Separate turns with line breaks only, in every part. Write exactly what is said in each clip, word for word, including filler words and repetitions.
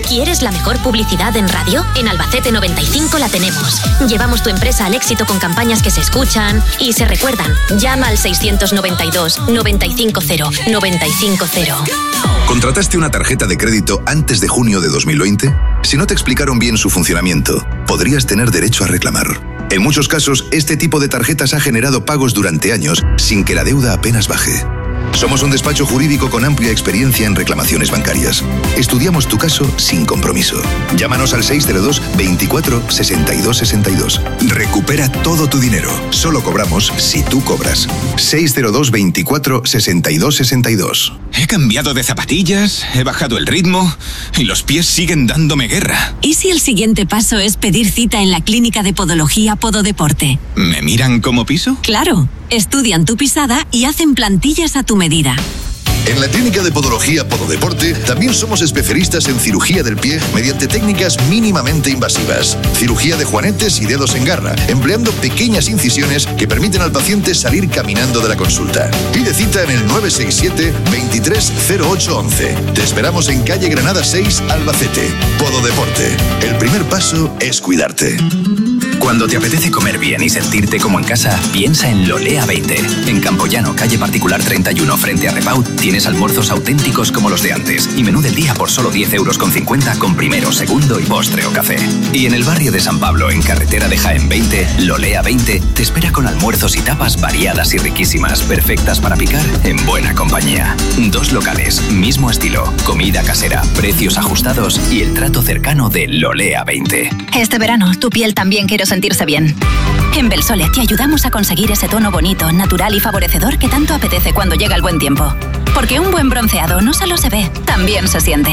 ¿Quieres la mejor publicidad en radio? En Albacete noventa y cinco la tenemos. Llevamos tu empresa al éxito con campañas que se escuchan y se recuerdan. Llama al seiscientos noventa y dos, noventa y cinco cero, noventa y cinco cero.
¿Contrataste una tarjeta de crédito antes de junio de dos mil veinte? Si no te explicaron bien su funcionamiento, podrías tener derecho a reclamar. En muchos casos, este tipo de tarjetas ha generado pagos durante años sin que la deuda apenas baje. Somos un despacho jurídico con amplia experiencia en reclamaciones bancarias. Estudiamos tu caso sin compromiso. Llámanos al seis cero dos, veinticuatro, sesenta y dos sesenta y dos. Recupera todo tu dinero. Solo cobramos si tú cobras. seis cero dos, veinticuatro, sesenta y dos sesenta y dos.
He cambiado de zapatillas, he bajado el ritmo y los pies siguen dándome guerra.
¿Y si el siguiente paso es pedir cita en la clínica de podología Pododeporte?
¿Me miran como piso?
Claro. Estudian tu pisada y hacen plantillas a tu medida.
En la Clínica de Podología Pododeporte también somos especialistas en cirugía del pie mediante técnicas mínimamente invasivas. Cirugía de juanetes y dedos en garra, empleando pequeñas incisiones que permiten al paciente salir caminando de la consulta. Pide cita en el nueve seis siete, veintitrés cero ocho once. Te esperamos en calle Granada seis, Albacete. Pododeporte. El primer paso es cuidarte.
Cuando te apetece comer bien y sentirte como en casa, piensa en Lolea veinte. En Campoyano, calle Particular treinta y uno, frente a Repaut, tienes almuerzos auténticos como los de antes y menú del día por solo diez euros con cincuenta con primero, segundo y postre o café. Y en el barrio de San Pablo, en carretera de Jaén veinte, Lolea veinte te espera con almuerzos y tapas variadas y riquísimas, perfectas para picar en buena compañía. Dos locales, mismo estilo, comida casera, precios ajustados y el trato cercano de Lolea veinte.
Este verano, tu piel también quiere sentirse bien. En Belsole te ayudamos a conseguir ese tono bonito, natural y favorecedor que tanto apetece cuando llega el buen tiempo. Porque un buen bronceado no solo se ve, también se siente.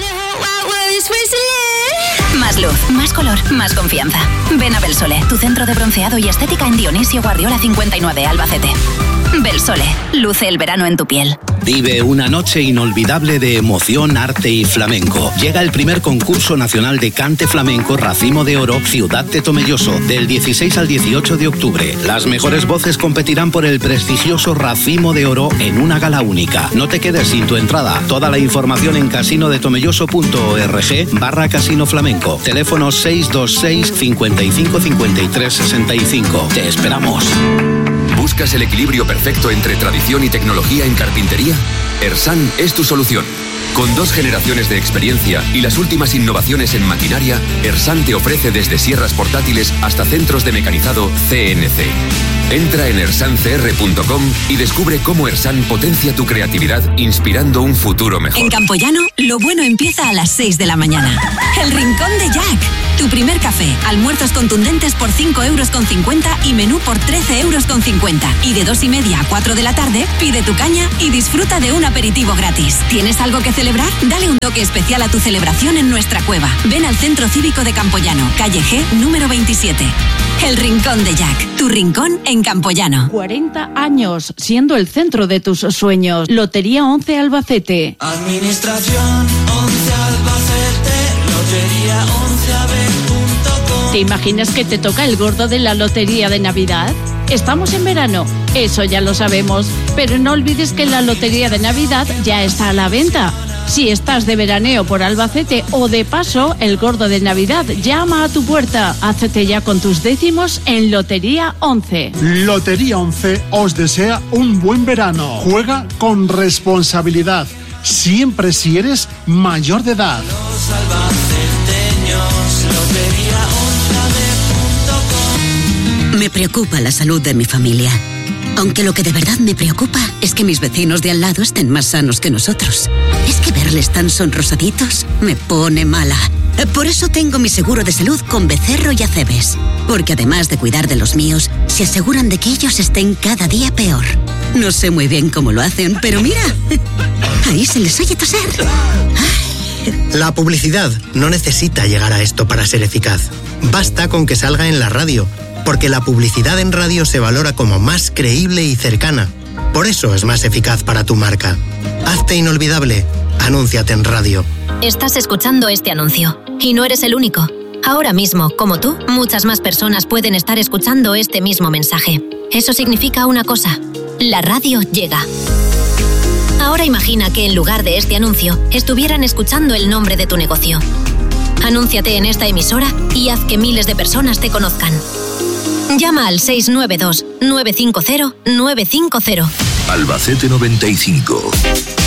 Más luz, más color, más confianza. Ven a Belsole, tu centro de bronceado y estética en Dionisio Guardiola cincuenta y nueve, Albacete. Belsole, luce el verano en tu piel.
Vive una noche inolvidable de emoción, arte y flamenco. Llega el primer concurso nacional de cante flamenco Racimo de Oro, Ciudad de Tomelloso, del dieciséis al dieciocho de octubre. Las mejores voces competirán por el prestigioso Racimo de Oro en una gala única. No te quedes sin tu entrada. Toda la información en casinodetomelloso.org barra casino flamenco. Teléfono seis dos seis, cincuenta y cinco, cincuenta y tres, sesenta y cinco. Te esperamos.
¿Buscas el equilibrio perfecto entre tradición y tecnología en carpintería? Ersan es tu solución. Con dos generaciones de experiencia y las últimas innovaciones en maquinaria, Ersan te ofrece desde sierras portátiles hasta centros de mecanizado C N C. Entra en ersan c r punto com y descubre cómo Ersan potencia tu creatividad inspirando un futuro mejor.
En Campoyano, lo bueno empieza a las seis de la mañana. El Rincón de Jack. Tu primer café, almuerzos contundentes por cinco euros con cincuenta y menú por trece euros con cincuenta. Y de dos y media a cuatro de la tarde, pide tu caña y disfruta de un aperitivo gratis. ¿Tienes algo que celebrar? Dale un toque especial a tu celebración en nuestra cueva. Ven al Centro Cívico de Campoyano, calle G, número veintisiete. El Rincón de Jack, tu rincón en Campoyano.
cuarenta años, siendo el centro de tus sueños. Lotería once Albacete.
Administración once Albacete, Lotería once a ver punto com.
¿Te imaginas que te toca el gordo de la Lotería de Navidad? Estamos en verano, eso ya lo sabemos, pero no olvides que la Lotería de Navidad ya está a la venta. Si estás de veraneo por Albacete o de paso, el gordo de Navidad llama a tu puerta. Hácete ya con tus décimos en Lotería once.
Lotería once os desea un buen verano. Juega con responsabilidad, siempre si eres mayor de edad.
Los albaceteños, Lotería once a ver punto com.
Me preocupa la salud de mi familia. Aunque lo que de verdad me preocupa es que mis vecinos de al lado estén más sanos que nosotros. Es que verles tan sonrosaditos me pone mala. Por eso tengo mi seguro de salud con Becerro y Acebes. Porque además de cuidar de los míos, se aseguran de que ellos estén cada día peor. No sé muy bien cómo lo hacen, pero mira, ahí se les oye toser.
La publicidad no necesita llegar a esto para ser eficaz. Basta con que salga en la radio. Porque la publicidad en radio se valora como más creíble y cercana. Por eso es más eficaz para tu marca. Hazte inolvidable. Anúnciate en radio.
Estás escuchando este anuncio. Y no eres el único. Ahora mismo, como tú, muchas más personas pueden estar escuchando este mismo mensaje. Eso significa una cosa. La radio llega. Ahora imagina que en lugar de este anuncio, estuvieran escuchando el nombre de tu negocio. Anúnciate en esta emisora y haz que miles de personas te conozcan. Llama al seis nueve dos, nueve cinco cero, nueve cinco cero.
Albacete noventa y cinco.